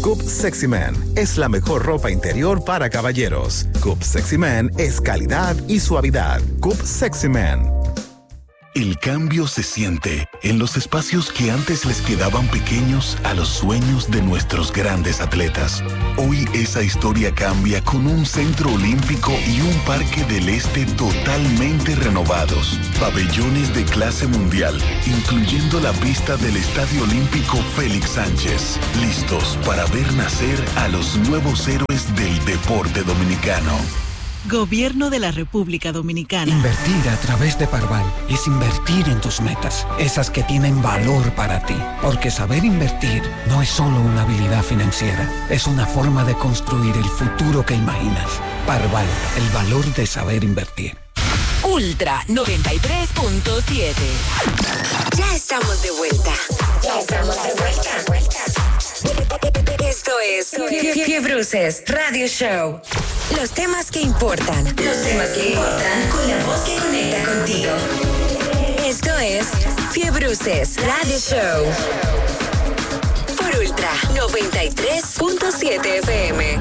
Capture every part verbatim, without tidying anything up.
Coop Sexy Man es la mejor ropa interior para caballeros. Coop Sexy Man es calidad y suavidad. Coop Sexy Man. El cambio se siente en los espacios que antes les quedaban pequeños a los sueños de nuestros grandes atletas. Hoy esa historia cambia con un centro olímpico y un parque del este totalmente renovados. Pabellones de clase mundial, incluyendo la pista del Estadio Olímpico Félix Sánchez. Listos para ver nacer a los nuevos héroes del deporte dominicano. Gobierno de la República Dominicana. Invertir a través de Parval es invertir en tus metas, esas que tienen valor para ti. Porque saber invertir no es solo una habilidad financiera, es una forma de construir el futuro que imaginas. Parval, el valor de saber invertir. Ultra noventa y tres punto siete. Ya estamos de vuelta. Ya estamos de vuelta. Esto es Fiebruces Radio Show. Los temas que importan. Los temas que importan con la voz que conecta contigo. Esto es Fiebruces Radio Show. Por Ultra noventa y tres punto siete F M.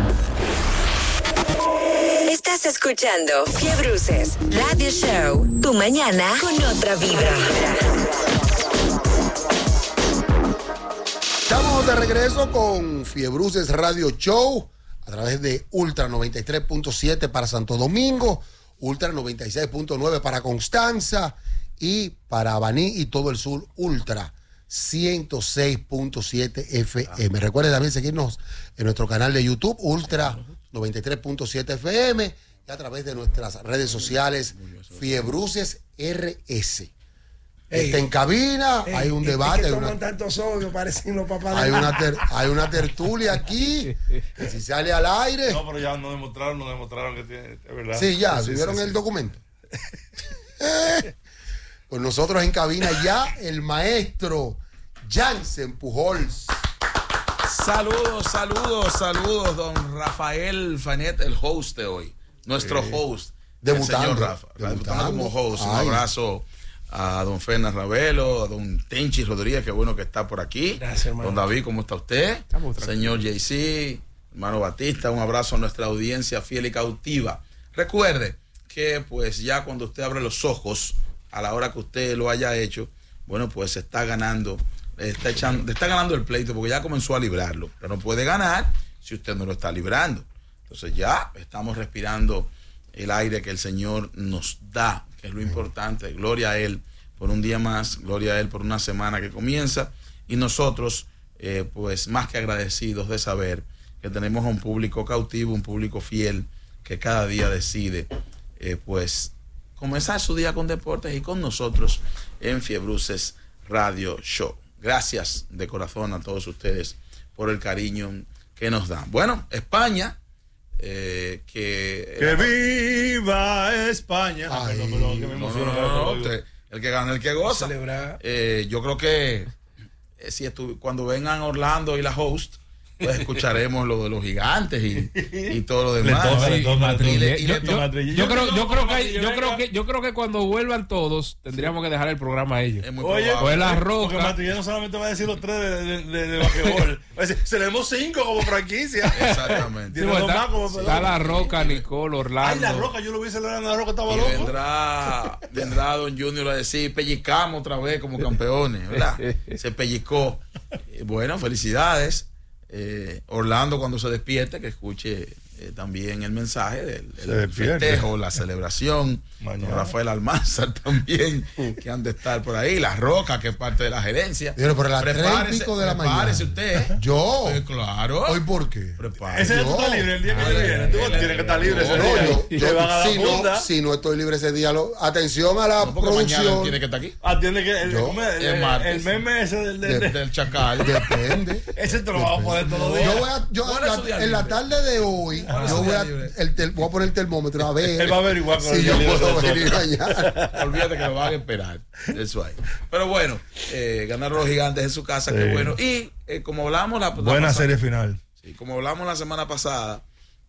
Estás escuchando Fiebruces Radio Show. Tu mañana con otra vibra. Estamos de regreso con Fiebruces Radio Show a través de Ultra noventa y tres punto siete para Santo Domingo, Ultra noventa y seis punto nueve para Constanza y para Baní y todo el sur, Ultra ciento seis punto siete F M. Recuerden también seguirnos en nuestro canal de YouTube, Ultra noventa y tres punto siete F M, y a través de nuestras redes sociales, Fiebruces R S. Ey, Está en cabina, ey, hay un es debate. que hay toman una, tanto sodio, parecen los papás de hay, una ter, hay una tertulia aquí, que si sale al aire. No, pero ya nos demostraron, nos demostraron que tiene, es verdad. Sí, ya, sí, ¿subieron sí, el sí. documento? Pues nosotros en cabina ya, el maestro Jansen Pujols. Saludos, saludos, saludos, don Rafael Fanet, el host de hoy. Nuestro Sí. host. Debutando, El señor Rafa. debutando. Debutando como host. Un Ay. abrazo a don Fernández Ravelo, a don Tenchi Rodríguez, qué bueno que está por aquí. Gracias, hermano. Don David, ¿cómo está usted? Estamos Señor J C, hermano Batista, un abrazo a nuestra audiencia fiel y cautiva. Recuerde que pues ya cuando usted abre los ojos, a la hora que usted lo haya hecho, bueno, pues se está ganando, le está echando, le está ganando el pleito porque ya comenzó a librarlo, pero no puede ganar si usted no lo está librando. Entonces ya estamos respirando el aire que el Señor nos da, que es lo importante. Gloria a Él por un día más, gloria a Él por una semana que comienza, y nosotros eh, pues más que agradecidos de saber que tenemos a un público cautivo, un público fiel que cada día decide eh, pues comenzar su día con deportes y con nosotros en Fiebruces Radio Show. Gracias de corazón a todos ustedes por el cariño que nos dan. Bueno, España Eh, que ¡Que viva España! Ah, perdón, perdón, que me no, emociona. no, no, no, usted, el que gana, el que goza. Eh, yo creo que eh, si estu- cuando vengan Orlando y la host, pues escucharemos lo de los gigantes y, y todo lo demás. Le toca, le toca, le toca. Y le- y le Yo- toca. yo- yo creo, yo creo que hay- yo creo que yo creo que cuando vuelvan todos tendríamos que dejar el programa a ellos. Oye, o es la porque roca. Matrillano solamente va a decir los tres de, de, de, de basquetbol. Va a decir, seremos cinco como franquicia. Exactamente. Sí, Tiene pues dos está, más como está pelota. la roca, Nicole, Orlando. Ay, la roca, yo lo vi celebrando, la roca estaba Y loco. vendrá, vendrá Don Junior a decir, pellizcamos otra vez como campeones, ¿verdad? Se pellizcó. Eh, Bueno, felicidades. Eh, Orlando, cuando se despierte, que escuche eh, también el mensaje del Se el despierte. festejo, la celebración. Mañana. Don Rafael Almanzar también, que han de estar por ahí. La Roca, que es parte de la gerencia. Pero por las tres y Prepárese, pico de la prepárese mañana. usted. Yo. Eh, claro. ¿Hoy por qué? Prepárese. Ese día tú estás libre el día que Ay, yo viene. Tú ay, tienes que estar libre ese No, día. yo, Te yo- van a dar si, no, funda. si no estoy libre ese día, lo- atención a la No, porque mañana producción. tiene que estar aquí. Atiende que el, Yo, ¿cómo es? el, el el, martes. el meme ese del, del, De- del Chacal. Depende. ese te lo vamos a poner todos los días. Yo voy a, yo, ¿Cuál es su día la- en la libre? tarde de hoy, ¿Cuál es yo su voy día a, libre? el tel- voy a poner el termómetro a ver Él va a averiguar con el si día yo libre puedo de venir nosotros. mañana. Olvídate que lo van a esperar. Eso hay. Pero bueno, eh, ganaron los gigantes en su casa, Sí. qué bueno. Y eh, como hablamos la, la Buena pasada- serie final. sí, como hablamos la semana pasada,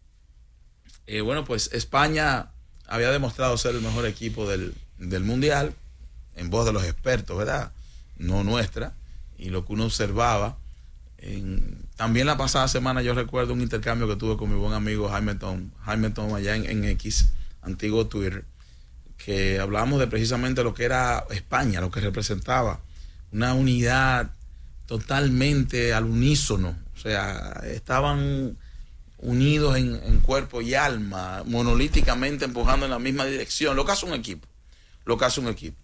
eh, bueno, pues España había demostrado ser el mejor equipo del, del mundial, en voz de los expertos, ¿verdad? No nuestra. Y lo que uno observaba en también la pasada semana yo recuerdo un intercambio que tuve con mi buen amigo Jaime Tom, Jaime Tom allá en, en X, antiguo Twitter, que hablábamos de precisamente lo que era España, lo que representaba una unidad totalmente al unísono, o sea, estaban unidos en, en cuerpo y alma, monolíticamente empujando en la misma dirección, lo que hace un equipo, lo que hace un equipo.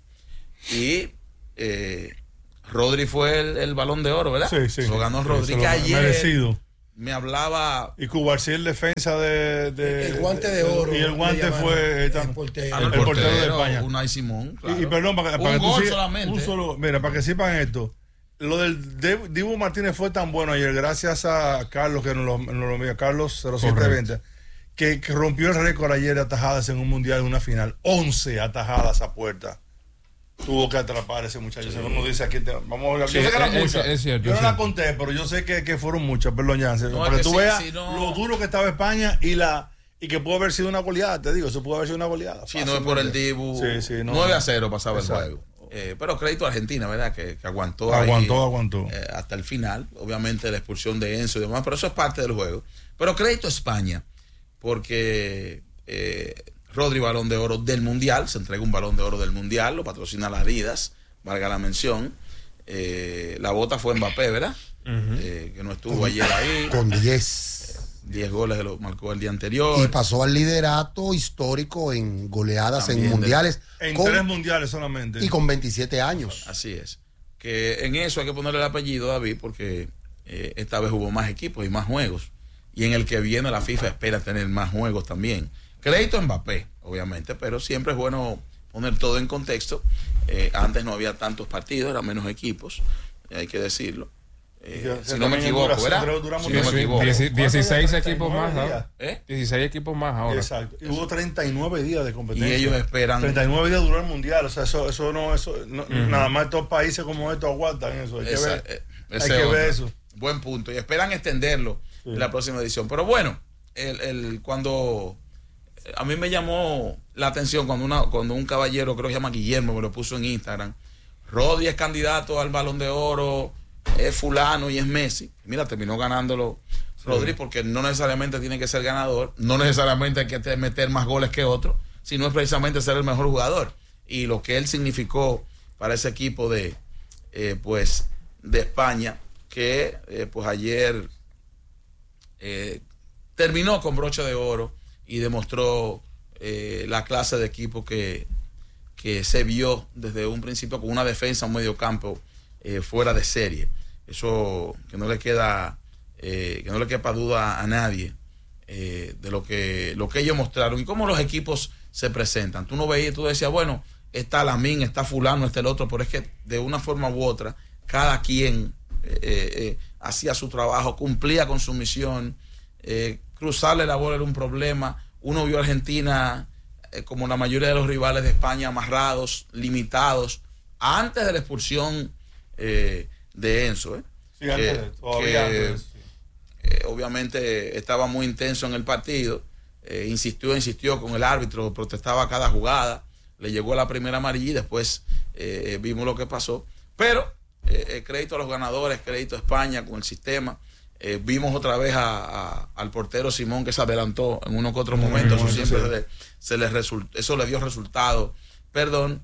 Y eh, Rodri fue el, el Balón de Oro, ¿verdad? Sí, sí. Lo ganó Sí, Rodri, lo que ayer merecido. Me hablaba... Y Cubarsí el defensa de, de... El guante de oro. Y el guante fue... El portero. El, el portero de España. Unai Simón, claro. Y, y perdón, para, para un que tú gol sí- solamente. un solo, mira, para que sepan esto, lo del De- Dibu Martínez fue tan bueno ayer, gracias a Carlos, que nos lo, nos lo envió, Carlos cero siete veinte, que, que rompió el récord ayer de atajadas en un mundial, en una final. once atajadas a puerta. Tuvo que atrapar ese muchacho. Sí. Según nos dice aquí, te- vamos a ver. Sí, yo sé que eran es- muchas. es cierto, yo no es la cierto. conté, pero yo sé que, que fueron muchas, perdón, Jansen. No, para es que que tú sí, veas sí, no. lo duro que estaba España y la y que pudo haber sido una goleada, te digo, eso pudo haber sido una goleada. Sí, no es por el Dibu. Sí, sí, no. nueve a cero pasaba Exacto. el juego. Eh, pero crédito a Argentina, ¿verdad? Que, que aguantó. ahí, Aguantó, aguantó. eh, hasta el final. Obviamente la expulsión de Enzo y demás, pero eso es parte del juego. Pero crédito a España, porque eh, Rodri, Balón de Oro del Mundial, se entrega un Balón de Oro del Mundial, lo patrocina la Adidas, valga la mención. Eh, la bota fue Mbappé, ¿verdad? Ujú. Eh, que no estuvo ayer ahí. Con diez. diez goles que lo marcó el día anterior. Y pasó al liderato histórico en goleadas También en de- mundiales. En con- tres mundiales solamente. y con veintisiete años. Así es. Que en eso hay que ponerle el apellido, David, porque eh, esta vez hubo más equipos y más juegos. Y en el que viene la FIFA espera tener más juegos también. Crédito a Mbappé, obviamente, pero siempre es bueno poner todo en contexto. Eh, antes no había tantos partidos, eran menos equipos, eh, hay que decirlo. Eh, Ya, si no me también equivoco, duración, ¿verdad? creo que duramos Si Sí, no me sí, equivoco. dieci- dieciséis ¿Cuántos equipos días? más, ¿no? días. ¿Eh? dieciséis equipos más ahora. Exacto. Y hubo treinta y nueve días de competencia. Y ellos esperan. treinta y nueve días duró el mundial. O sea, eso, eso no, eso, no- nada más estos países como estos aguantan eso. Hay que Esa- ver, eh, hay ese que otro. ver eso. Buen punto. Y esperan extenderlo Sí. en la próxima edición. Pero bueno, el, el- cuando eh, a mí me llamó la atención cuando, una, cuando un caballero, creo que se llama Guillermo, me lo puso en Instagram. Rodri es candidato al Balón de Oro, es fulano y es Messi. Mira, terminó ganándolo Rodri porque no necesariamente tiene que ser ganador, no necesariamente hay que te- meter más goles que otro, sino es precisamente ser el mejor jugador. Y lo que él significó para ese equipo de, eh, pues, de España, que eh, pues ayer eh, terminó con broche de oro y demostró eh, la clase de equipo que, que se vio desde un principio con una defensa, un medio campo eh, fuera de serie. Eso que no le queda, eh, que no le quepa duda a nadie eh, de lo que, lo que ellos mostraron y cómo los equipos se presentan. Tú no veías, tú decías, bueno, está Lamín, está fulano, está el otro, pero es que de una forma u otra, cada quien eh, eh, hacía su trabajo, cumplía con su misión. Eh, cruzarle la bola era un problema. Uno vio a Argentina, eh, como la mayoría de los rivales de España, amarrados, limitados, antes de la expulsión eh, de Enzo. ¿eh? Sí, antes Que- de- todavía que, antes, sí. eh, obviamente estaba muy intenso en el partido, eh, insistió, insistió con el árbitro, protestaba cada jugada, le llegó la primera amarilla y después eh, vimos lo que pasó. Pero eh, eh, crédito a los ganadores, crédito a España con el sistema. Eh, vimos otra vez a, a- al portero Simón que se adelantó en uno que otro momento, eso siempre se le, se le result- eso le dio resultado, perdón.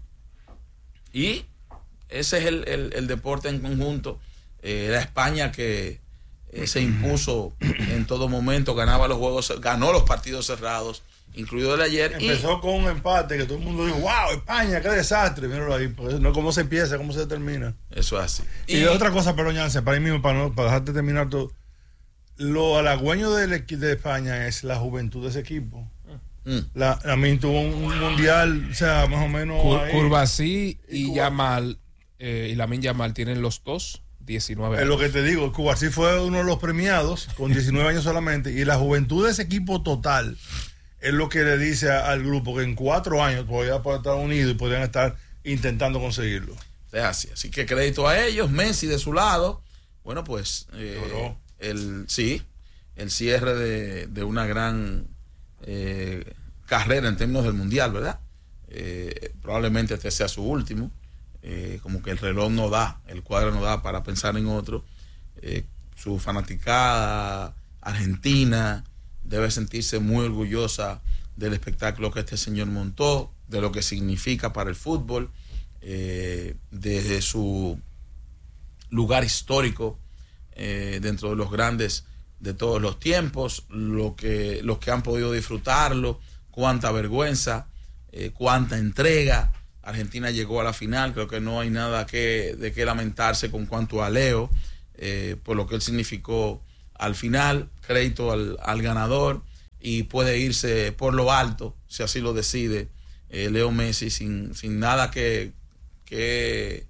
Y ese es el, el- el deporte en conjunto. Eh, era España que eh, se impuso en todo momento, ganaba los juegos, ganó los partidos cerrados, incluido el de ayer. y- Empezó con un empate que todo el mundo dijo, wow, España, qué desastre. Míralo ahí, pues, no cómo se empieza, cómo se termina. Eso es así. Y, otra cosa, pero Ñance, para mí mismo, para, no, para dejarte terminar todo, lo halagüeño del equi- de España es la juventud de ese equipo. Mm. La, a mí tuvo un, un mundial, o sea, más o menos. Cur- ahí. Curvasí y Cuba- Yamal eh, y Lamine Yamal tienen los dos diecinueve Es años. lo que te digo, Cubarsí fue uno de los premiados con diecinueve años solamente y la juventud de ese equipo total es lo que le dice a- al grupo que en cuatro años todavía pueden estar unidos y podrían estar intentando conseguirlo. Es así. Así que crédito a ellos, Messi de su lado. Bueno, pues eh, Lloró. el sí, el cierre de, de una gran eh, carrera en términos del mundial, ¿verdad? Eh, probablemente este sea su último. Eh, como que el reloj no da, el cuadro no da para pensar en otro. Eh, su fanaticada argentina debe sentirse muy orgullosa del espectáculo que este señor montó, de lo que significa para el fútbol, eh, desde su lugar histórico eh, dentro de los grandes de todos los tiempos, lo que, los que han podido disfrutarlo, cuánta vergüenza, eh, cuánta entrega. Argentina llegó a la final, creo que no hay nada que, de qué lamentarse con cuanto a Leo, eh, por lo que él significó al final, crédito al, al ganador, y puede irse por lo alto, si así lo decide eh, Leo Messi, sin, sin nada que... que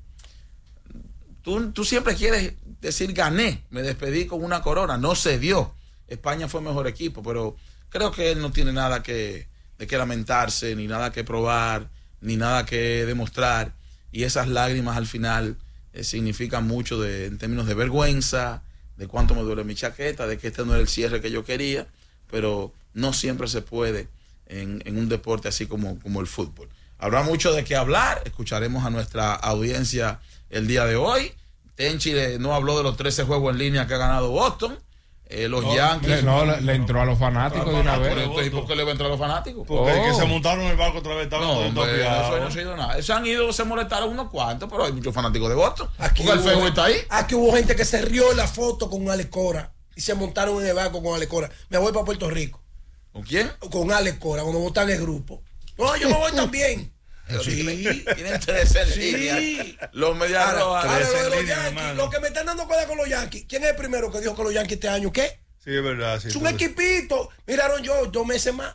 tú, tú siempre quieres decir gané, me despedí con una corona, no se dio. España fue mejor equipo, pero creo que él no tiene nada que, de qué lamentarse, ni nada que probar, ni nada que demostrar, y esas lágrimas al final eh, significan mucho de, en términos de vergüenza, de cuánto me duele mi chaqueta, de que este no era el cierre que yo quería, pero no siempre se puede en, en un deporte así como, como el fútbol. Habrá mucho de qué hablar, escucharemos a nuestra audiencia el día de hoy. Tenchi no habló de los trece juegos en línea que ha ganado Boston. Eh, los no, Yankees. No, le, le entró a los fanáticos de una vez. ¿Y por qué le va a entrar a los fanáticos? Porque oh. que se montaron en el barco otra vez. Estaban no, todos hombre, eso no se ha ido nada. Se han ido, se molestaron unos cuantos, pero hay muchos fanáticos de Boston. Aquí porque el hubo, Facebook está ahí. Aquí hubo gente que se rió en la foto con Alex Cora y se montaron en el barco con Alex Cora. Me voy para Puerto Rico. ¿Con quién? Con Alex Cora, cuando votan el grupo. No, yo me voy también. Sí, tienen tres en línea. Sí. Los Medias Rojas. Ahora, lo de los Yankees, lo que me están dando cuenta con los Yankees. ¿Quién es el primero que dijo que los Yankees este año qué? Sí, es verdad. Sí, es un equipito. Miraron yo, dos meses más.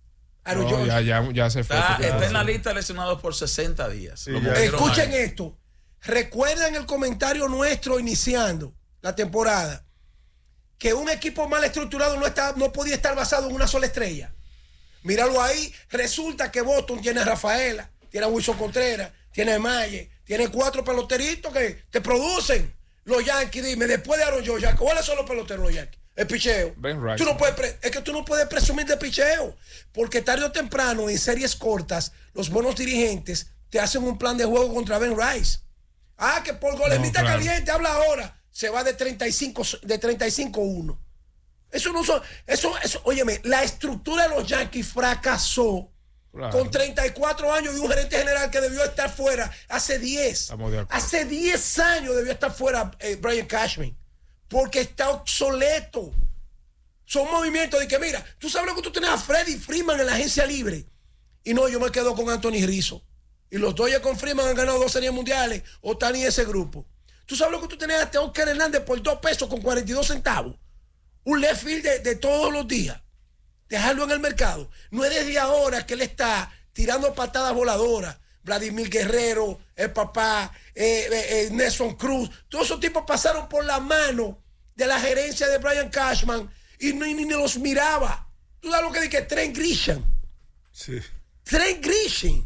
No, yo, ya, ya, ya se fue. Está, está en la lista de lesionados por sesenta días. Sí, escuchen ahí. Esto. Recuerdan el comentario nuestro iniciando la temporada que un equipo mal estructurado no, está, no podía estar basado en una sola estrella. Míralo ahí. Resulta que Boston tiene a Rafaela, tiene a Wilson Contreras, tiene a Maye, tiene cuatro peloteritos que, que producen. Los Yankees, dime, después de Aaron George, ¿cuáles son los peloteros los Yankees? El picheo. Tú no puedes pre- es que tú no puedes presumir de picheo, porque tarde o temprano en series cortas los buenos dirigentes te hacen un plan de juego contra Ben Rice. Ah, que por golemita no, claro. caliente, habla ahora, se va de treinta y cinco a uno. Eso no son, eso, eso, óyeme, la estructura de los Yankees fracasó. Claro. Con treinta y cuatro años y un gerente general que debió estar fuera hace diez. Hace diez años debió estar fuera eh, Brian Cashman. Porque está obsoleto. Son movimientos de que, mira, tú sabes lo que tú tienes a Freddie Freeman en la agencia libre. Y no, yo me quedo con Anthony Rizzo. Y los Dodgers con Freeman han ganado dos series mundiales. Otani y ese grupo. Tú sabes lo que tú tienes a Oscar Hernández por dos pesos con cuarenta y dos centavos. Un left field de, de todos los días. Dejarlo en el mercado. No es desde ahora que él está tirando patadas voladoras. Vladimir Guerrero, el papá, eh, eh, eh, Nelson Cruz. Todos esos tipos pasaron por la mano de la gerencia de Brian Cashman y ni, ni, ni los miraba. Tú sabes lo que dije, Trent Grisham. Sí. Trent Grisham.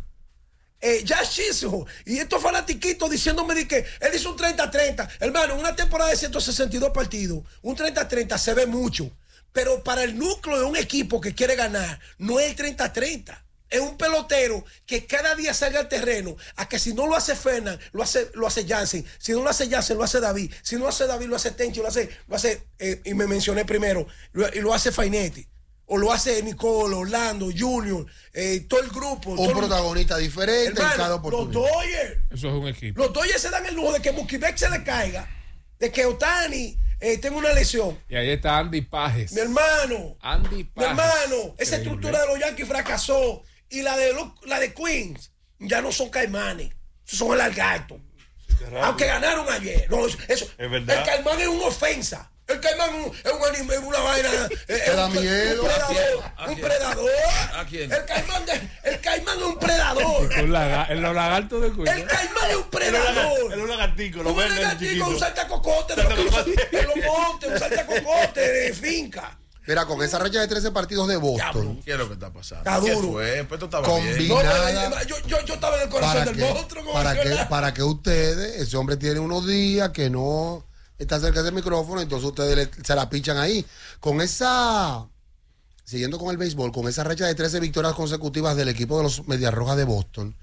Eh, Josh Chisholm. Y estos fanatiquitos diciéndome de que él hizo un treinta treinta. Hermano, en una temporada de ciento sesenta y dos partidos, un treinta treinta se ve mucho. Pero para el núcleo de un equipo que quiere ganar, no es el treinta treinta. Es un pelotero que cada día salga al terreno a que si no lo hace Fernan, lo hace, lo hace Jansen. Si no lo hace Jansen, lo hace David. Si no lo hace David, lo hace Tenchi, lo hace, lo hace eh, y me mencioné primero, lo, y lo hace Fainetti. O lo hace Nicole, Orlando, Junior, eh, todo el grupo. Un todo protagonista el... diferente. Hermano, en cada oportunidad. Los Dodgers. Eso es un equipo. Los Dodgers se dan el lujo de que Mookie Betts se le caiga, de que Otani eh, tenga una lesión. Y ahí está Andy Pages. Mi hermano. Andy Pages. Mi hermano. Esa estructura de los Yankees fracasó. Y la de, la de Queens ya no son Caimanes. Son el Algarto. Aunque ganaron ayer. No, eso, es verdad. El Caimán es una ofensa. El Caimán es, un, es un anime, una vaina. Te da miedo. Un predador. ¿A un predador. ¿A quién? El Caimán, de, el Caimán es un predador. Un lagar, el lagarto de Queens. El Caimán es un predador. Es un lagartico. Lo un lagartico, un saltacocote de los montes, un saltacocote de finca. Mira, con esa racha de trece partidos de Boston. ¿Qué es lo que está pasando? Está duro. ¿Qué fue? Pues esto estaba combinada, bien. yo, yo, yo estaba en el corazón del que, monstruo. Para que, para que ustedes, ese hombre tiene unos días que no está cerca del micrófono, entonces ustedes le, se la pichan ahí. Con esa, siguiendo con el béisbol, con esa racha de trece victorias consecutivas del equipo de los Medias Rojas de Boston,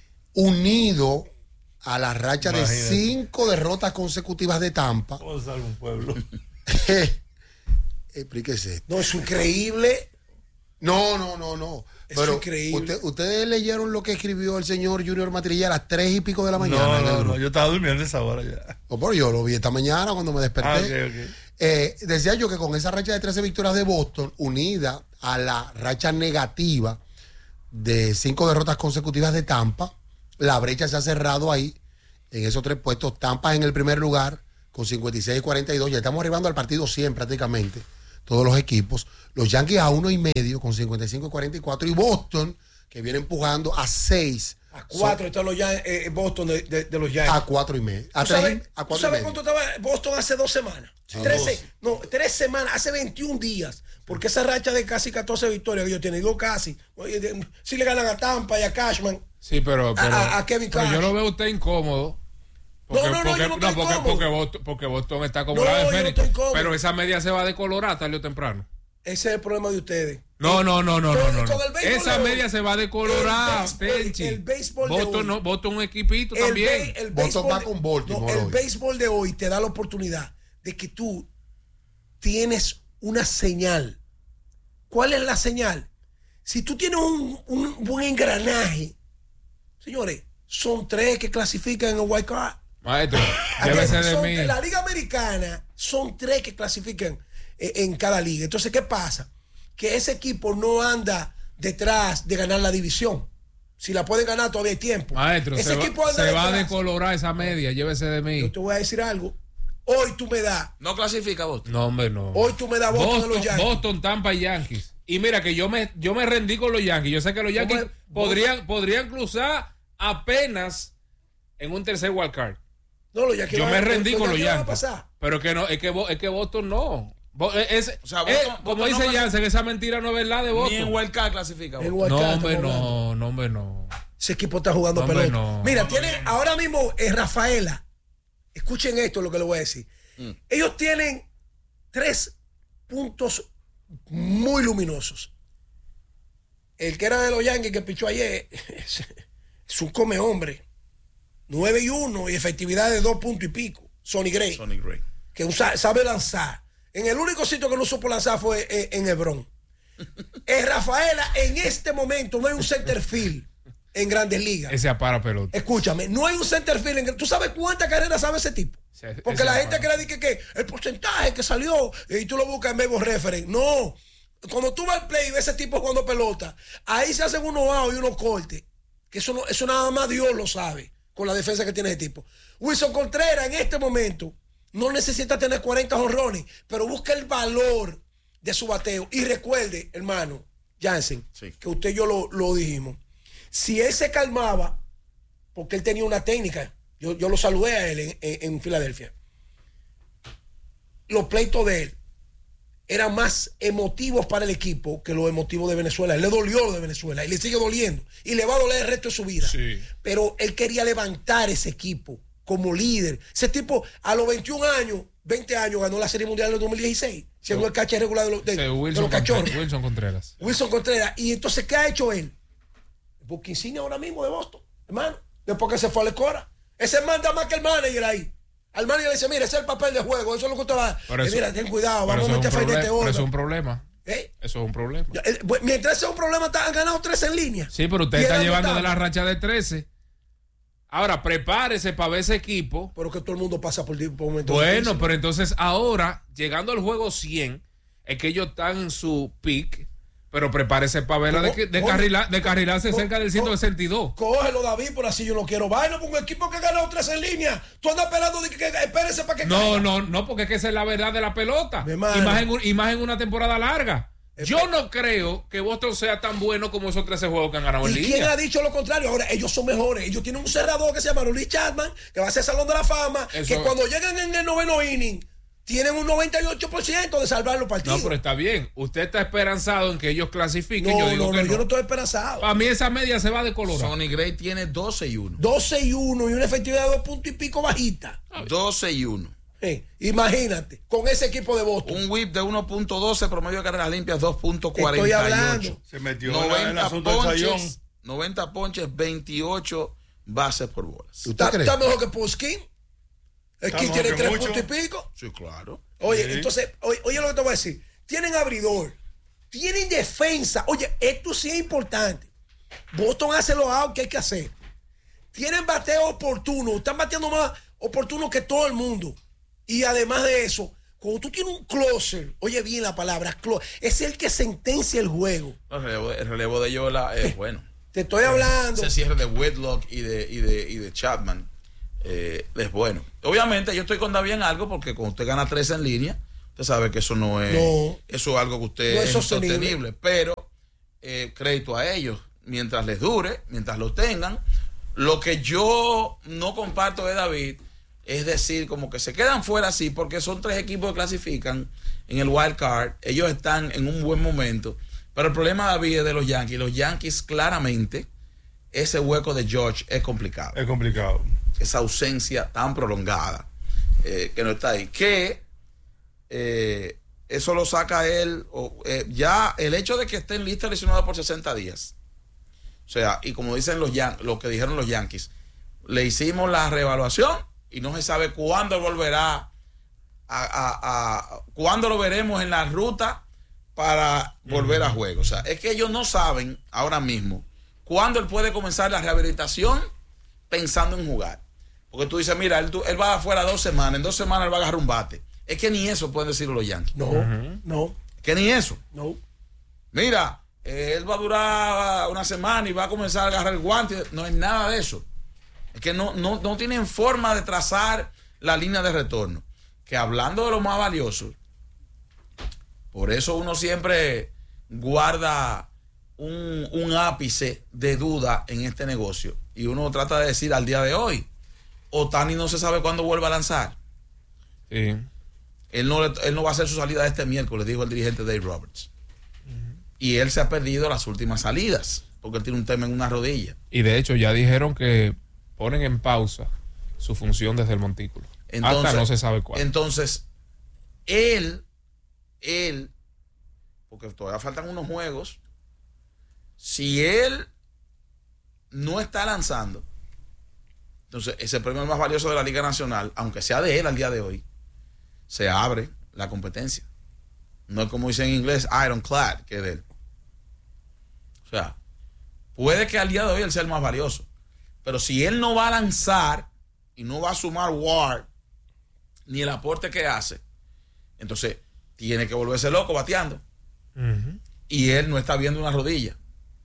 unido a la racha Imagínate. de cinco derrotas consecutivos de Tampa. ¿Cómo sale un pueblo? Explíquese. No, es increíble. No, no, no, no. Es Pero increíble. Usted, ¿ustedes leyeron lo que escribió el señor Junior Matrilla a las tres y pico de la mañana? No, no, no, yo estaba durmiendo a esa hora ya. Oh, pero yo lo vi esta mañana cuando me desperté. Ah, okay, okay. Eh, decía yo que con esa racha de trece victorias de Boston, unida a la racha negativa de cinco derrotas consecutivas de Tampa, la brecha se ha cerrado ahí, en esos tres puestos. Tampa en el primer lugar, con cincuenta y seis y cuarenta y dos. Ya estamos arribando al partido cien prácticamente, todos los equipos. Los Yankees a uno y medio, con cincuenta y cinco y cuarenta y cuatro. Y Boston, que viene empujando a seis. A cuatro están los Yan- eh, Boston de, de, de los Yankees. A cuatro y medio. A ¿Tú sabes, tres, a ¿tú cuatro y sabes medio. cuánto estaba Boston hace dos semanas? Sí. Trece, no, tres semanas, hace veintiún días. Porque esa racha de casi catorce victorias que ellos tienen, digo casi, si le ganan a Tampa y a Cashman. Sí, pero, pero, a, a Kevin pero Cash. yo lo veo a usted incómodo. Porque, No, no, no, porque, yo no estoy porque, incómodo. porque Boston, porque Boston está como No, la de yo no Fénix. estoy incómodo. Pero esa media se va a decolorar tarde o temprano. Ese es el problema de ustedes. No, no, no, no, Con- no, no, con no. el béisbol Esa de hoy. media se va a decolorar, El béisbol- Tenchi. el béisbol de Boston, hoy. no, Boston un equipito El también. be- el Boston béisbol va de- con Baltimore no, el hoy. béisbol de hoy te da la oportunidad de que tú tienes una señal. ¿Cuál es la señal? Si tú tienes un, un buen engranaje, señores, son tres que clasifican en el wild card. Maestro, Aquí llévese de son- mí. En la Liga Americana son tres que clasifican eh, en cada liga. Entonces, ¿qué pasa? Que ese equipo no anda detrás de ganar la división. Si la pueden ganar, todavía hay tiempo. Maestro, ese se, equipo va, anda se va a detrás. decolorar esa media, llévese de mí. Yo te voy a decir algo. Hoy tú me das. No clasifica Boston. No, hombre, no. Hoy tú me das Boston, Boston, de los Yankees. Boston, Tampa y Yankees. Y mira que yo me, yo me rendí con los Yankees. Yo sé que los Yankees ¿Cómo es? podrían, podrían cruzar apenas en un tercer wild card. No, los Yankees Yo van- me rendí los con los Yankees van a Yankees. pasar. Pero que no, es que, Bo- es que Boston no. Bo- es, O sea, es- Boston- como Boston dice no Jansen, esa mentira no es verdad de Ni en Boston. Wild Card clasifica En Boston. wild No, card hombre, estamos hablando. no, no, hombre, no. Ese equipo está jugando Hombre, pelota. no. Mira, No, tiene ahora mismo eh, Rafaela. Escuchen esto, lo que les voy a decir. Mm. Ellos tienen tres puntos muy luminosos. El que era de los Yankees que pichó ayer es, es un come hombre. nueve y uno y efectividad de dos puntos y pico. Sonny Gray. Sonny Gray. Que usa- sabe lanzar. En el único sitio que no supo lanzar fue eh, en Hebrón. En Rafaela, en este momento no hay un center field en Grandes Ligas. Ese apara pelota. Escúchame, no hay un center field. En, ¿tú sabes cuántas carreras sabe ese tipo? Sí, Porque ese la apara. gente que le dice que el porcentaje que salió eh, y tú lo buscas en Baseball Reference. No. Cuando tú vas al play y ves ese tipo jugando pelota, ahí se hacen unos outs y unos cortes. Que eso, no, eso nada más Dios lo sabe con la defensa que tiene ese tipo. Wilson Contreras en este momento no necesita tener cuarenta jonrones, pero busca el valor de su bateo. Y recuerde, hermano, Jansen, Sí. que usted y yo lo, lo dijimos. Si él se calmaba, porque él tenía una técnica, yo, yo lo saludé a él en, en- en Filadelfia. Los pleitos de él eran más emotivos para el equipo que los emotivos de Venezuela. Él le dolió lo de Venezuela y le sigue doliendo. Y le va a doler el resto de su vida. Sí. Pero él quería levantar ese equipo como líder. Ese tipo a los veintiún años, veinte años, ganó la Serie Mundial en el dos mil dieciséis, siendo el catcher regular de los, de, Ese de Wilson, los cachorros. Contreras, Wilson Contreras. Wilson Contreras. Y entonces, ¿qué ha hecho él? Busca insignia ahora mismo de Boston, hermano. Después que se fue a la escora. Ese manda más que el manager ahí. Al manager le dice, mira, ese es el papel de juego. Eso es lo que usted va. Pero Eh, eso- mira, ten cuidado, Pero vamos a eso, meter es un Fainete problema, pero eso es Olga. un problema. ¿Eh? Eso es un problema. Ya, eh, pues, mientras ese es un problema, está- han ganado tres en línea. Sí, pero usted Y está él llevando de anotaba. la racha de trece. Ahora, prepárese para ver ese equipo. Pero que todo el mundo pasa por, por momentos Bueno, difíciles. pero entonces ahora, llegando al juego cien, es que ellos están en su peak, pero prepárese para verla de, de, ¿Cómo? carrila- de carrilarse ¿Cómo? cerca del ciento sesenta y dos. Cógelo, David, por así yo no quiero vaina, porque un equipo que ha ganado tres en línea. Tú andas esperando de que, que espérese para que No, caiga. no, no, porque es que esa es la verdad de la pelota. Mi Y hermano. más, en, un- y más en una temporada larga. Espe- Yo no creo que Boston sea tan bueno como esos trece juegos que han ganado en ¿Y quién liga. ha dicho lo contrario? Ahora, ellos son mejores. Ellos tienen un cerrador que se llama Luis Chapman, que va a ser Salón de la Fama, Eso- que cuando llegan en el noveno inning, tienen un noventa y ocho por ciento de salvar los partidos. No, pero está bien. Usted está esperanzado en que ellos clasifiquen. No, yo digo no, que no, no. yo no estoy esperanzado. Para mí esa media se va de color. Sonny Gray tiene doce y uno. doce y uno y una efectividad de dos puntos y pico bajita. doce y uno. Eh, imagínate, con ese equipo de Boston. Un whip de uno punto doce, promedio de carreras limpias dos punto Te cuarenta y ocho. estoy hablando. Se metió en la- en el noventa asunto del sayón. ponches, noventa ponches, veintiocho bases por bolas. ¿Usted ¿Está, cree? está mejor que Puskin? El Está King mejor tiene que tres mucho. puntos y pico. Sí, claro. Oye, Sí. entonces, oye, oye lo que te voy a decir. Tienen abridor, tienen defensa. Oye, esto sí es importante. Boston hace los outs que hay que hacer. Tienen bateo oportuno, están bateando más oportuno que todo el mundo. Y además de eso, cuando tú tienes un closer, oye bien la palabra, closer, es el que sentencia el juego. El relevo, el relevo de Yola es bueno. Te estoy hablando. Ese cierre de Whitlock y de, y de, y de Chapman eh, es bueno. Obviamente yo estoy con David en algo porque cuando usted gana tres en línea, usted sabe que eso no es, No. eso es algo que usted No es es sostenible. insostenible. Pero eh, crédito a ellos, mientras les dure, mientras lo tengan. Lo que yo no comparto de David es decir, como que se quedan fuera así porque son tres equipos que clasifican en el wild card. Ellos están en un buen momento. Pero el problema, David, es de los Yankees. Los Yankees, claramente, ese hueco de George es complicado. Es complicado. Esa ausencia tan prolongada eh, que no está ahí. Que eh, eso lo saca él. O, eh, ya el hecho de que esté en lista lesionado por sesenta días. O sea, y como dicen los Yan- lo que dijeron los Yankees, le hicimos la reevaluación y no se sabe cuándo volverá a, a, a cuándo lo veremos en la ruta para volver a juego. O sea, es que ellos no saben ahora mismo cuándo él puede comenzar la rehabilitación pensando en jugar. Porque tú dices, mira, él, él va afuera dos semanas, en dos semanas él va a agarrar un bate. Es que ni eso pueden decir los Yankees. No, Ujú. no, Que ni eso. no. Mira, eh, él va a durar una semana y va a comenzar a agarrar el guante. No es nada de eso. Es que no, no, no tienen forma de trazar la línea de retorno. Que hablando de lo más valioso, por eso uno siempre guarda un, un ápice de duda en este negocio. Y uno trata de decir al día de hoy, Ohtani no se sabe cuándo vuelva a lanzar. Sí. Él no, le- él no va a hacer su salida este miércoles, dijo el dirigente Dave Roberts. Y él se ha perdido las últimas salidas, porque él tiene un tema en una rodilla. Y de hecho ya dijeron que ponen en pausa su función desde el montículo. Entonces, Hasta no se sabe cuándo. Entonces, él, él, porque todavía faltan unos juegos, si él no está lanzando, entonces ese premio más valioso de la Liga Nacional, aunque sea de él al día de hoy, se abre la competencia. No es como dicen en inglés, ironclad, que es de él. O sea, puede que al día de hoy él sea el más valioso. Pero si él no va a lanzar y no va a sumar W A R ni el aporte que hace, entonces tiene que volverse loco bateando. Ujú. Y él no está viendo una rodilla.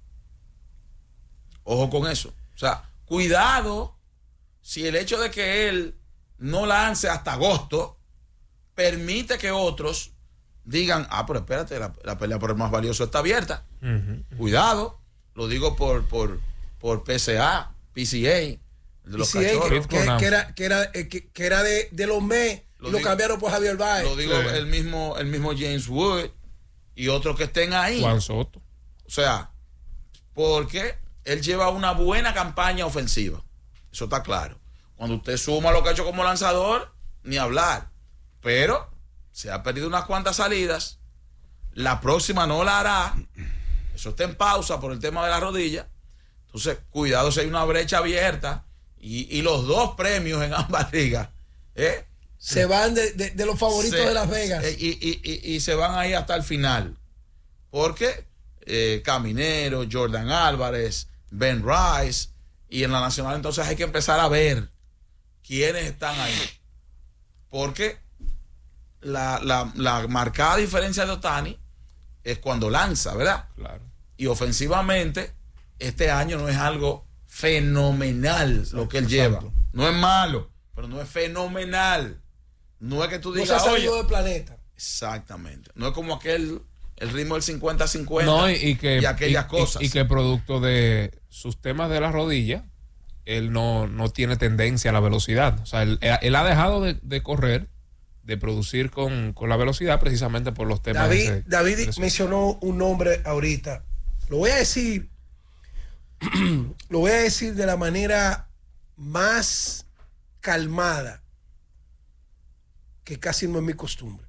Ojo con eso. O sea, cuidado si el hecho de que él no lance hasta agosto permite que otros digan, ah, pero espérate, la, la pelea por el más valioso está abierta. Ujú. Cuidado, lo digo por, por, por P C A, P C A, de los Y si es cachorros. que, que- que era, que era, eh, que, que era de, de los Mets y Lo lo digo- cambiaron por Javier Baez. Lo digo Sí. el mismo, el mismo James Wood y otros que estén ahí. Juan Soto. O sea, porque él lleva una buena campaña ofensiva. Eso está claro. Cuando usted suma lo que ha hecho como lanzador, ni hablar. Pero se ha perdido unas cuantas salidas. La próxima no la hará. Eso está en pausa por el tema de la rodilla. Entonces, cuidado si hay una brecha abierta. Y, y los dos premios en ambas ligas. ¿eh? Se van de, de- de los favoritos Se- de Las Vegas. se- y, y- y- y se van ahí hasta el final. Porque eh, Caminero, Jordan Álvarez, Ben Rice, y en la nacional entonces hay que empezar a ver quiénes están ahí. Porque la, la, la marcada diferencia de Ohtani es cuando lanza, ¿verdad? Claro. Y ofensivamente, este año no es algo fenomenal lo que él lleva. No es malo, pero no es fenomenal. No es que tú No se ha digas, oye, salido del planeta. exactamente. No es como aquel, el ritmo del cincuenta cincuenta No, y, y que, y aquellas y- cosas. Y, y que producto de sus temas de la rodilla, él no, no tiene tendencia a la velocidad. O sea, él, él ha dejado de, de correr, de producir con, con la velocidad precisamente por los temas. David, ese- David ese- mencionó un nombre ahorita. Lo voy a decir, lo voy a decir de la manera más calmada, que casi no es mi costumbre.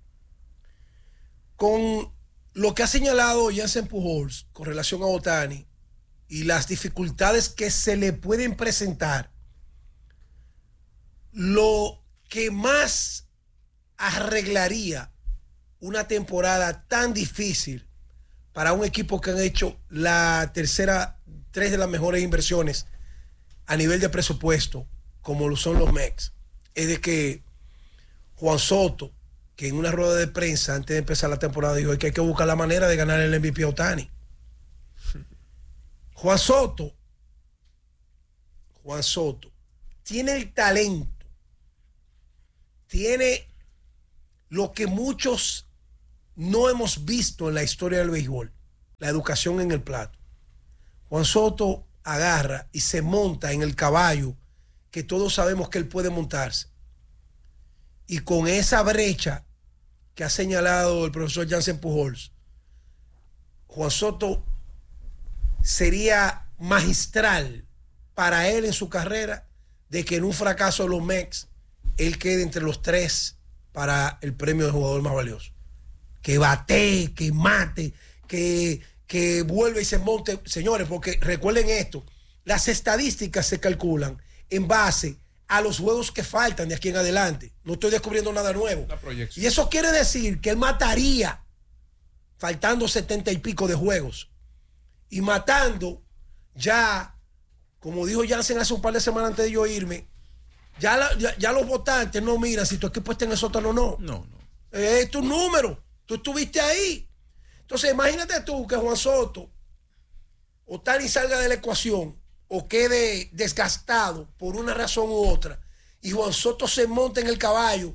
Con lo que ha señalado Jansen Pujols con relación a Ohtani y las dificultades que se le pueden presentar, lo que más arreglaría una temporada tan difícil para un equipo que han hecho la tercera, tres de las mejores inversiones a nivel de presupuesto, como lo son los Mex? Es de que Juan Soto, que en una rueda de prensa antes de empezar la temporada dijo que hay que buscar la manera de ganar el M V P a Ohtani. Juan Soto, Juan Soto tiene el talento, tiene lo que muchos no hemos visto en la historia del béisbol, la educación en el plato. Juan Soto agarra y se monta en el caballo que todos sabemos que él puede montarse. Y con esa brecha que ha señalado el profesor Jansen Pujols, Juan Soto sería magistral para él en su carrera de que en un fracaso de los Mex él quede entre los tres para el premio de jugador más valioso. Que batee, que mate, que, que vuelva y se monte. Señores, porque recuerden esto, las estadísticas se calculan en base a los juegos que faltan de aquí en adelante. No estoy descubriendo nada nuevo. Y eso quiere decir que él mataría faltando setenta y pico de juegos. Y matando ya, como dijo Jansen hace un par de semanas antes de yo irme, ya, la, ya, ya los votantes no miran si tu equipo está en el sótano o no. No, no. Es tu número. Tú estuviste ahí. Entonces, imagínate tú que Juan Soto Ohtani salga de la ecuación o quede desgastado por una razón u otra y Juan Soto se monta en el caballo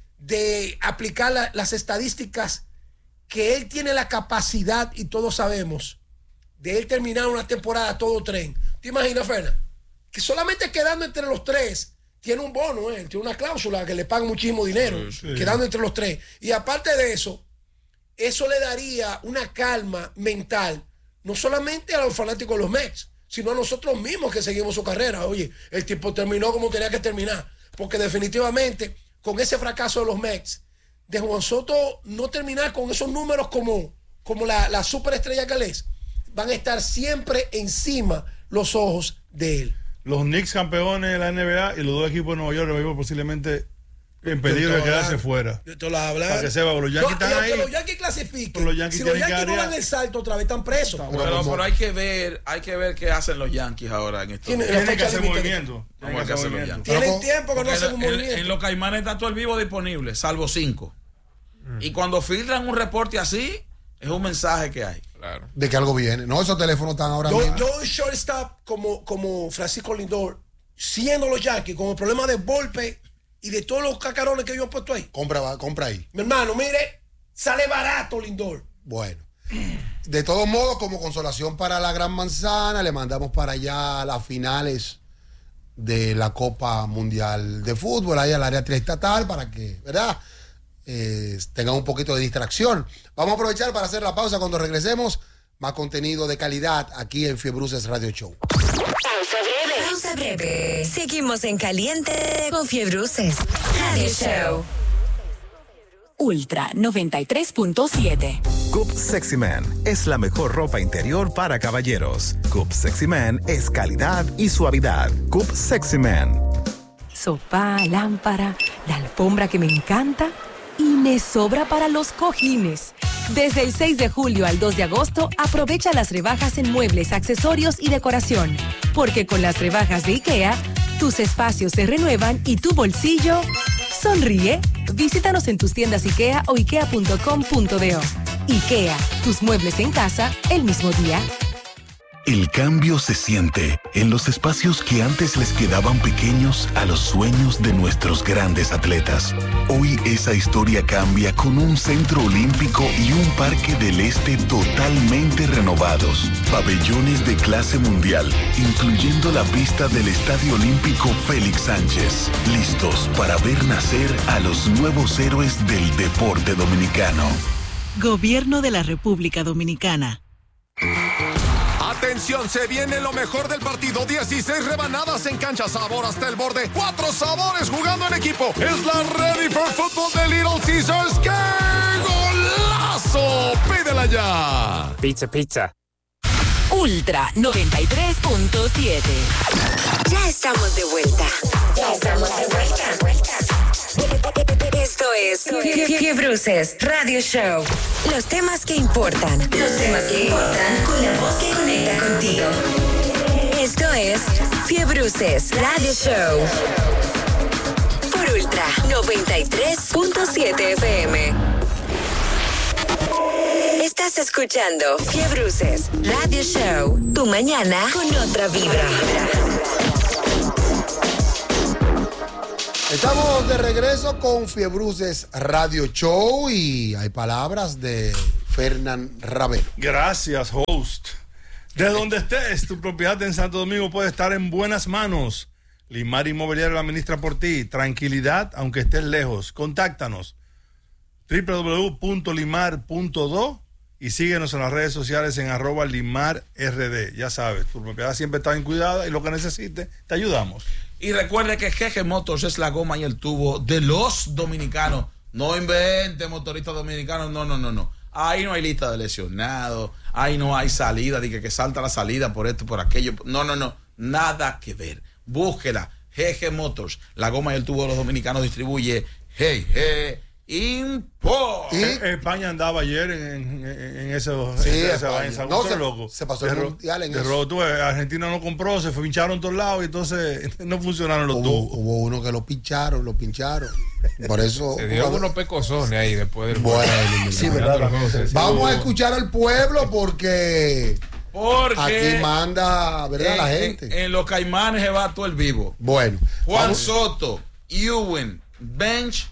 de aplicar la, las estadísticas que él tiene la capacidad, y todos sabemos, de él terminar una temporada a todo tren. ¿Te imaginas, Fernan? Que solamente quedando entre los tres tiene un bono, ¿eh? Tiene una cláusula que le pagan muchísimo dinero, sí, sí. Quedando entre los tres. Y aparte de eso, eso le daría una calma mental, no solamente a los fanáticos de los Mets, sino a nosotros mismos que seguimos su carrera. Oye, el tipo terminó como tenía que terminar, porque definitivamente con ese fracaso de los Mets, de Juan Soto no terminar con esos números como, como la, la superestrella que él es, van a estar siempre encima los ojos de él. Los Knicks campeones de la N B A y los dos equipos de Nueva York lo mismo posiblemente en peligro de quedarse fuera. Yo la Para que sepa, los Yankees no, están ahí. Que los Yankees clasifiquen. Los Yankees si los Yankees no dan el salto otra vez, están presos. Pero, pero, pero hay que ver, hay que ver qué hacen los Yankees ahora en estos días. Tienen que hacer movimiento. Tienen que hacer los Yankees. Tienen tiempo que no hacen un movimiento. En, en los Caimanes está todo el vivo disponible, salvo cinco. Mm. Y cuando filtran un reporte así, es un mensaje que hay. Claro. De que algo viene. No, esos teléfonos están ahora yo, mismo. Yo en shortstop como, como Francisco Lindor, siendo los Yankees, con el problema de golpe y de todos los cacarones que ellos han puesto ahí. Compra, compra ahí. Mi hermano, mire, sale barato Lindor. Bueno. De todos modos, como consolación para la Gran Manzana, le mandamos para allá las finales de la Copa Mundial de Fútbol, ahí al área triestatal, para que, ¿verdad? Eh, tengan un poquito de distracción. Vamos a aprovechar para hacer la pausa. Cuando regresemos, más contenido de calidad aquí en Fiebruces Radio Show. Pausa breve. Pausa breve. Seguimos en caliente con Fiebruces Radio Show. Ultra noventa y tres punto siete. Coop Sexy Man es la mejor ropa interior para caballeros. Coop Sexy Man es calidad y suavidad. Coop Sexy Man. Sofá, lámpara, la alfombra que me encanta y me sobra para los cojines. Desde el seis de julio al dos de agosto, aprovecha las rebajas en muebles, accesorios y decoración. Porque con las rebajas de IKEA, tus espacios se renuevan y tu bolsillo sonríe. Visítanos en tus tiendas IKEA o ikea punto com punto do. IKEA, tus muebles en casa el mismo día. El cambio se siente en los espacios que antes les quedaban pequeños a los sueños de nuestros grandes atletas. Hoy esa historia cambia con un centro olímpico y un parque del este totalmente renovados. Pabellones de clase mundial, incluyendo la pista del Estadio Olímpico Félix Sánchez. Listos para ver nacer a los nuevos héroes del deporte dominicano. Gobierno de la República Dominicana. Atención, se viene lo mejor del partido. dieciséis rebanadas en cancha, sabor hasta el borde. Cuatro sabores jugando en equipo. Es la Ready for Football de Little Caesars. ¡Qué golazo! Pídela ya. Pizza, pizza. Ultra noventa y tres punto siete. Ya estamos de vuelta. Ya estamos de vuelta. Esto es Fie- Fiebruces Radio Show. Los temas que importan. Los temas que importan con la voz que conecta contigo. Esto es Fiebruces Radio Show. Por Ultra noventa y tres punto siete F M. Estás escuchando Fiebruces Radio Show. Tu mañana con otra vibra. Estamos de regreso con Fiebruces Radio Show y hay palabras de Fernán Ravelo. Gracias, host. De donde estés, tu propiedad en Santo Domingo puede estar en buenas manos. Limar Inmobiliario la administra por ti. Tranquilidad, aunque estés lejos. Contáctanos. doble u doble u doble u punto limar punto do y síguenos en las redes sociales en arroba limarrd. Ya sabes, tu propiedad siempre está bien cuidada y lo que necesites, te ayudamos. Y recuerde que G G Motors es la goma y el tubo de los dominicanos. No invente motoristas dominicanos, no, no, no, no. Ahí no hay lista de lesionados, ahí no hay salida, de que, que salta la salida por esto, por aquello. No, no, no, nada que ver. Búsquela, G G Motors, la goma y el tubo de los dominicanos distribuye G G Import. Y España andaba ayer en, en, en eso. Sí, en esa vaina. no, se, loco. se pasó el mundial en eso. Tú, Argentina no compró, se pincharon todos lados y entonces no funcionaron los hubo, tubos. Hubo uno que lo pincharon, lo pincharon. Por eso. Se dio unos pecosones ahí después del bueno, sí, verdad. Vamos a escuchar al pueblo porque. Porque aquí manda, ¿verdad? En, la gente. En, en los Caimanes se va todo el vivo. Bueno. Juan vamos. Soto, Ewing, Bench,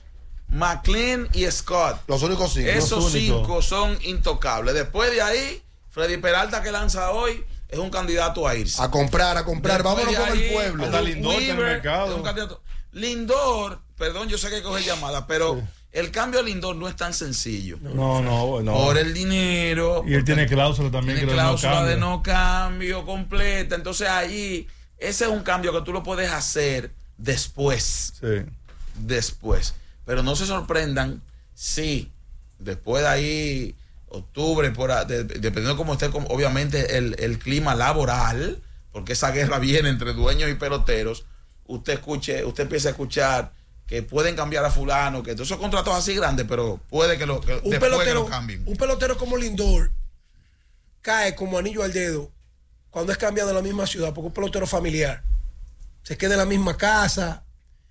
McLean y Scott. Los únicos cinco. Esos Los cinco son intocables. Después de ahí, Freddy Peralta, que lanza hoy, es un candidato a irse. A comprar, a comprar. Después Vámonos de con ahí, el pueblo. Hasta Lindor está en el mercado. Es un candidato. Lindor, perdón, yo sé que coge llamada, pero sí. El cambio de Lindor no es tan sencillo. No, no, no. Por el dinero. Y él tiene cláusula también. Tiene que cláusula no de no cambio completa. Entonces ahí, ese es un cambio que tú lo puedes hacer después. Sí. Después. Pero no se sorprendan si después de ahí, octubre, por a, de, dependiendo de cómo esté, como, obviamente, el, el clima laboral, porque esa guerra viene entre dueños y peloteros, usted escuche, usted empieza a escuchar que pueden cambiar a fulano, que todos esos contratos así grandes, pero puede que lo, que un después pelotero, que lo cambien. Un pelotero como Lindor cae como anillo al dedo cuando es cambiado de la misma ciudad, porque un pelotero familiar se queda en la misma casa.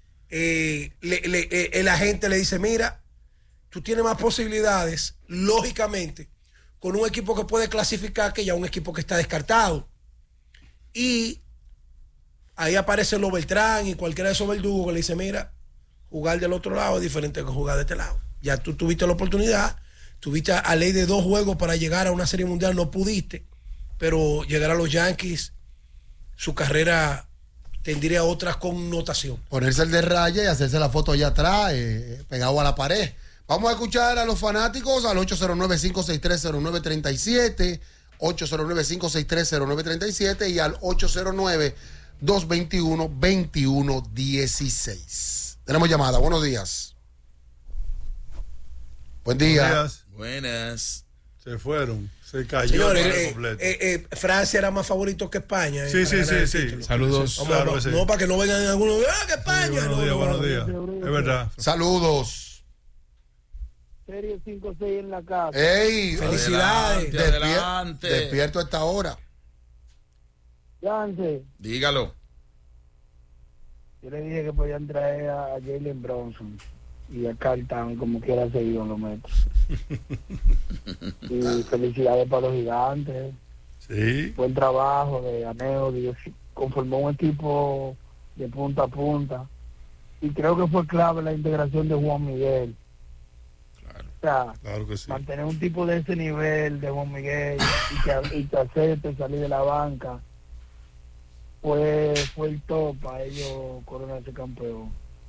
Eh, le, le, eh, el agente le dice, mira, tú tienes más posibilidades, lógicamente, con un equipo que puede clasificar que ya un equipo que está descartado. Y ahí aparece el Beltrán y cualquiera de esos verdugos que le dice, mira, jugar del otro lado es diferente que jugar de este lado. Ya tú tuviste la oportunidad, tuviste a ley de dos juegos para llegar a una serie mundial, no pudiste, pero llegar a los Yankees, su carrera tendría otra connotación. Ponerse el de raya y hacerse la foto allá atrás, eh, pegado a la pared. Vamos a escuchar a los fanáticos al ocho cero nueve, cinco seis tres, cero nueve tres siete, ocho cero nueve, cinco seis tres, cero nueve tres siete y al ocho cero nueve, dos dos uno, dos uno uno seis. Tenemos llamada, buenos días. Buen día. Buenos días. Buenas. Se fueron. Se cayó. Señores, eh, eh, eh, Francia era más favorito que España. Sí, eh, sí, sí, sí. Saludos. Vamos, Claro no, que sí. no, para que no vengan algunos, ah, que España. Sí, buenos no, días, no, buenos no, días. no. Es verdad. Saludos. Serie cinco seis en la casa. ¡Ey! Felicidades. Adelante, adelante. Despierto a esta hora. Yance, Dígalo. yo le dije que podían traer a Jalen Bronson y a Carl Town, como quiera seguido lo meto. Y felicidades para los gigantes. Sí. Buen trabajo de Aneo, Dios conformó un equipo de punta a punta. Y creo que fue clave la integración de Juan Miguel. Claro. O sea, Claro que sí. mantener un tipo de ese nivel de Juan Miguel y que, y que acepte salir de la banca fue, fue el top para ellos coronarse campeón.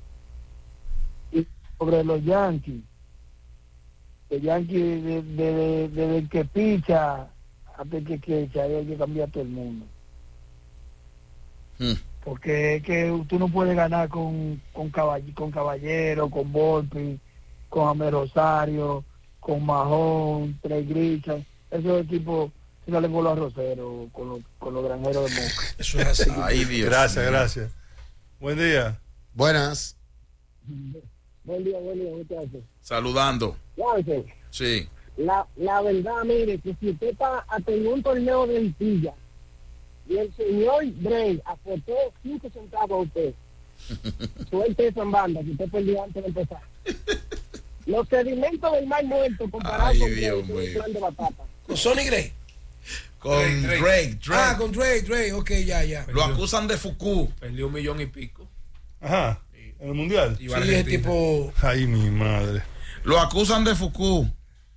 Y sobre los Yankees, los Yankees desde de, de, de, de que picha hasta que quecha, hay que cambiar todo el mundo. Hmm. Porque es que tú no puedes ganar con con, caball con Caballero, con Volpi, con Amel Rosario, con Mahón, Trey Grisham. Esos equipos se salen con los arroceros, con los, con los granjeros de Moca. Eso es así. Ay, Dios. Gracias, mío. gracias. Buen día. Buenas. Buen día, buen día, muchachos. Saludando. Jansen, Sí. la, la verdad, mire, que si usted está en un torneo de Villa y el señor Drake aportó cinco centavos a usted, suerte esa en banda, que usted perdió antes de empezar. Los sedimentos del mar muerto comparados Ay, con Dios Drake, son un mío. plan de batata. Con Sonny Gray. Con Drake, Drake. Drake, Drake. Ah, con Drake, Drake, ok, ya, ya. Lo acusan de Foucault. Perdió un millón y pico. Ajá. ¿En el mundial? Iba a Sí, es Argentina. tipo. Ay, mi madre. Lo acusan de Foucault.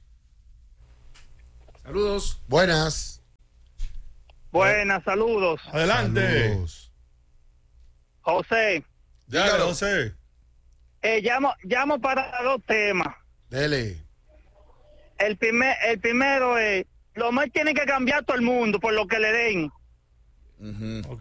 Saludos. Buenas. Buenas, saludos. Adelante. Saludos. José, Dale, Dígalo. José. eh, llamo, llamo para dos temas. Dele. El, primer, el primero es, lo más tiene que cambiar todo el mundo por lo que le den. Ujú. Ok.